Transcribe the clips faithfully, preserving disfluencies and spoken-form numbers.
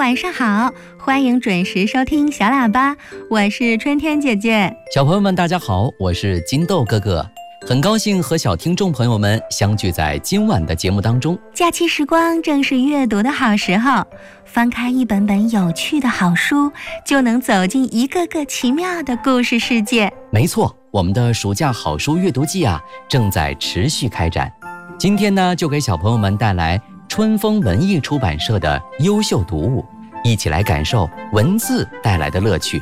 晚上好，欢迎准时收听小喇叭，我是春天姐姐。 小朋友们大家好，我是金豆哥哥，很高兴和小听众朋友们相聚在今晚的节目当中。 假期时光正是阅读的好时候，翻开一本本有趣的好书，就能走进一个个奇妙的故事世界。 没错，我们的暑假好书阅读季啊，正在持续开展。今天呢，就给小朋友们带来春风文艺出版社的优秀读物，一起来感受文字带来的乐趣。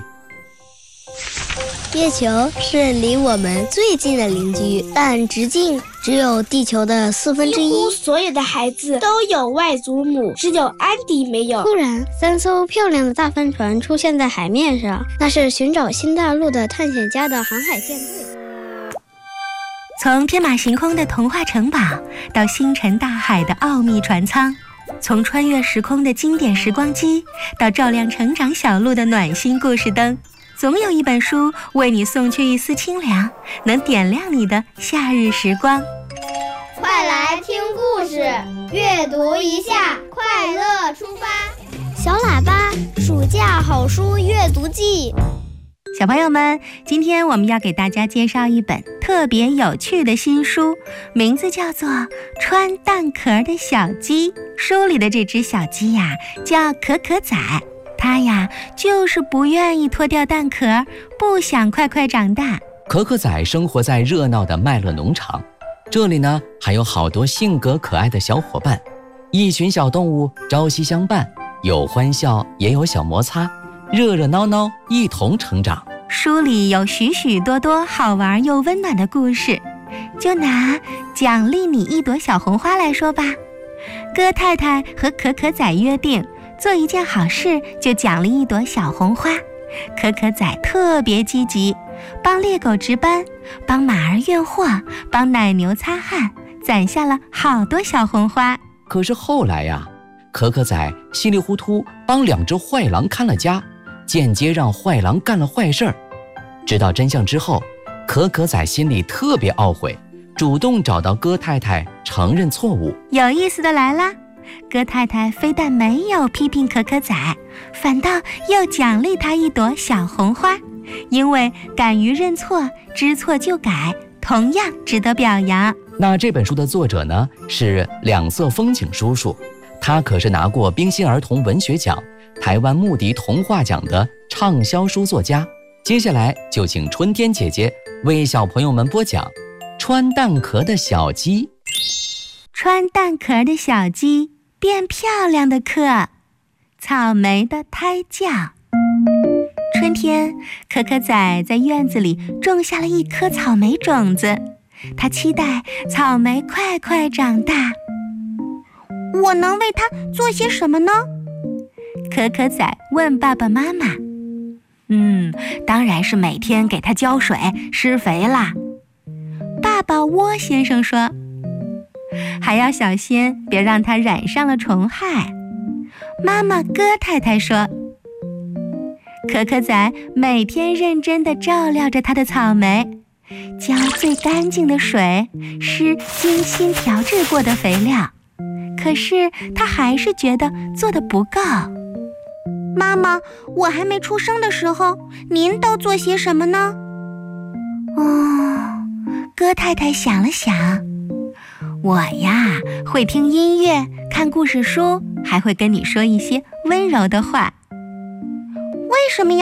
月球是离我们最近的邻居，但直径只有地球的四分之一。 几乎所有的孩子都有外祖母，只有安迪没有。 突然，三艘漂亮的大帆船出现在海面上，那是寻找新大陆的探险家的航海舰队。 从天马行空的童话城堡到星辰大海的奥秘船舱，从穿越时空的经典时光机到照亮成长小路的暖心故事灯，总有一本书为你送去一丝清凉，能点亮你的夏日时光。 快来听故事，阅读一下，快乐出发。 小喇叭暑假好书阅读季。 小朋友们，今天我们要给大家介绍一本特别有趣的新书，名字叫做《穿蛋壳的小鸡》。书里的这只小鸡呀，叫可可仔，它呀就是不愿意脱掉蛋壳，不想快快长大。 可可仔生活在热闹的麦乐农场，这里呢还有好多性格可爱的小伙伴，一群小动物朝夕相伴，有欢笑也有小摩擦，热热闹闹一同成长。 书里有许许多多好玩又温暖的故事，就拿奖励你一朵小红花来说吧。哥太太和可可仔约定，做一件好事就奖励一朵小红花。可可仔特别积极，帮猎狗值班，帮马儿运货，帮奶牛擦汗，攒下了好多小红花。 可是后来呀，可可仔稀里糊涂帮两只坏狼看了家，间接让坏狼干了坏事儿。知道真相之后，可可仔心里特别懊悔，主动找到哥太太承认错误。 有意思的来了，哥太太非但没有批评可可仔，反倒又奖励他一朵小红花，因为敢于认错，知错就改，同样值得表扬。 那这本书的作者呢，是两色风景叔叔，他可是拿过冰心儿童文学奖、台湾牧笛童话奖的畅销书作家。接下来就请春天姐姐为小朋友们播讲《穿蛋壳的小鸡》。 穿蛋壳的小鸡，变漂亮的课，草莓的胎教。春天，可可仔在院子里种下了一颗草莓种子，他期待草莓快快长大。 我能为它做些什么呢？ 可可仔问爸爸妈妈。嗯，当然是每天给它浇水施肥啦。爸爸窝先生说，还要小心别让它染上了虫害。妈妈哥太太说，可可仔每天认真地照料着他的草莓，浇最干净的水，施精心调制过的肥料，可是他还是觉得做得不够。 妈妈，我还没出生的时候，您都做些什么呢？ 哦，哥太太想了想，我呀，会听音乐，看故事书，还会跟你说一些温柔的话。 为什么要